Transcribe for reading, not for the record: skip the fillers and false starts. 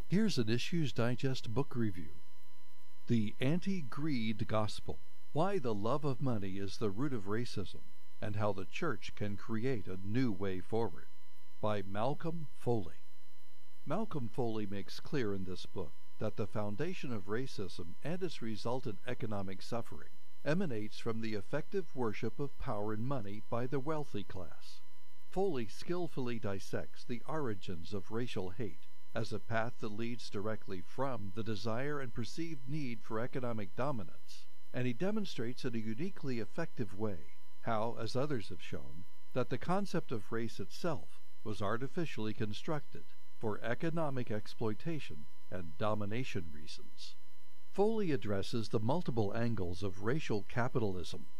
Here's an Issues Digest book review. The Anti-Greed Gospel: Why the Love of Money is the Root of Racism, and How the Church Can Create a New Way Forward, by Malcolm Foley. Malcolm Foley makes clear in this book that the foundation of racism and its resultant economic suffering emanates from the effective worship of power and money by the wealthy class. Foley skillfully dissects the origins of racial hate as a path that leads directly from the desire and perceived need for economic dominance, and he demonstrates in a uniquely effective way how, as others have shown, that the concept of race itself was artificially constructed for economic exploitation and domination reasons. Foley addresses the multiple angles of racial capitalism